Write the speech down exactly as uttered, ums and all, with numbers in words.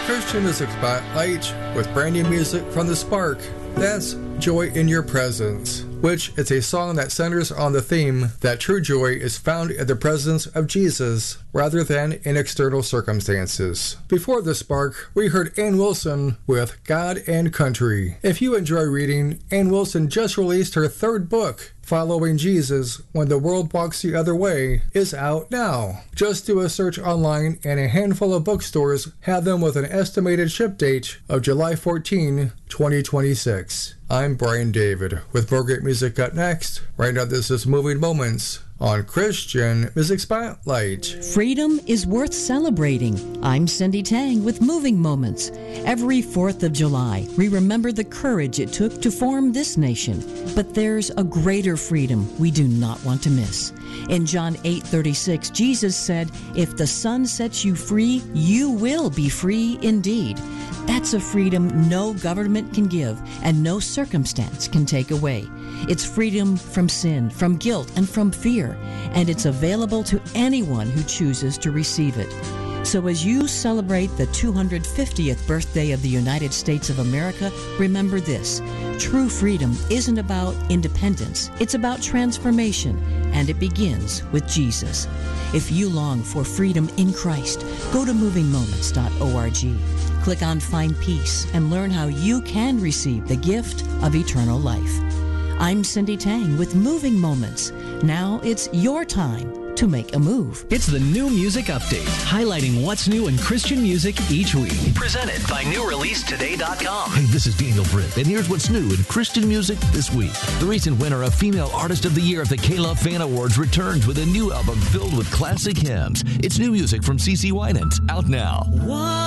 Christian Music Spotlight with brand new music from The Spark. That's Joy in Your Presence, which is a song that centers on the theme that true joy is found in the presence of Jesus rather than in external circumstances. Before The Spark, we heard Ann Wilson with God and Country. If you enjoy reading, Ann Wilson just released her third book, Following Jesus When the World Walks the Other Way, is out now. Just do a search online and a handful of bookstores have them with an estimated ship date of July fourteenth, twenty twenty-six. I'm Brian David with more great music up next. Right now this is Moving Moments on Christian Music Spotlight. Freedom is worth celebrating. I'm Cindy Tang with Moving Moments. Every fourth of July, we remember the courage it took to form this nation. But there's a greater freedom we do not want to miss. In John eight thirty-six, Jesus said, "If the Son sets you free, you will be free indeed." That's a freedom no government can give and no circumstance can take away. It's freedom from sin, from guilt, and from fear, and it's available to anyone who chooses to receive it. So as you celebrate the two hundred fiftieth birthday of the United States of America, remember this: true freedom isn't about independence, it's about transformation, and it begins with Jesus. If you long for freedom in Christ, go to moving moments dot org. Click on Find Peace and learn how you can receive the gift of eternal life. I'm Cindy Tang with Moving Moments. Now it's your time to make a move. It's the New Music Update, highlighting what's new in Christian music each week. Presented by new release today dot com. Hey, this is Daniel Britt, and here's what's new in Christian music this week. The recent winner of Female Artist of the Year at the K-Love Fan Awards returns with a new album filled with classic hymns. It's new music from CeCe Winans, out now. One.